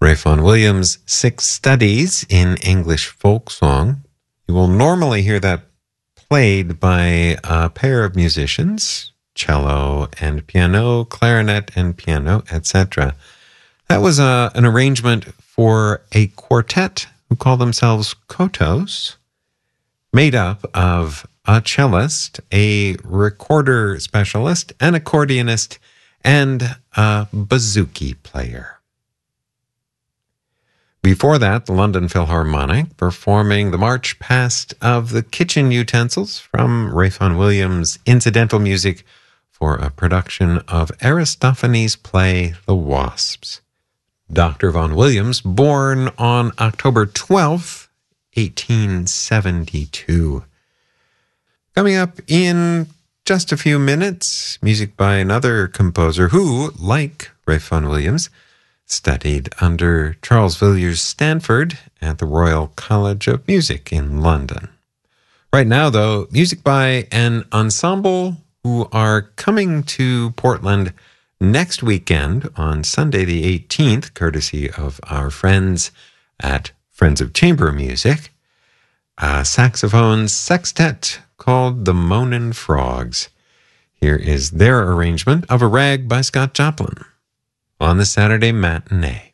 Ralph Vaughan Williams' Six Studies in English Folk Song. You will normally hear that played by a pair of musicians, cello and piano, clarinet and piano, etc. That was an arrangement for a quartet who call themselves Kotos, made up of a cellist, a recorder specialist, an accordionist, and a bouzouki player. Before that, the London Philharmonic performing the March Past of the Kitchen Utensils from Ralph Vaughan Williams' incidental music for a production of Aristophanes' play The Wasps. Dr. Vaughan Williams, born on October 12th, 1872. Coming up in just a few minutes, music by another composer who, like Ralph Vaughan Williams, studied under Charles Villiers-Stanford at the Royal College of Music in London. Right now, though, music by an ensemble who are coming to Portland next weekend on Sunday the 18th, courtesy of our friends at Friends of Chamber Music, a saxophone sextet called the Moanin' Frogs. Here is their arrangement of A Rag by Scott Joplin on the Saturday Matinee.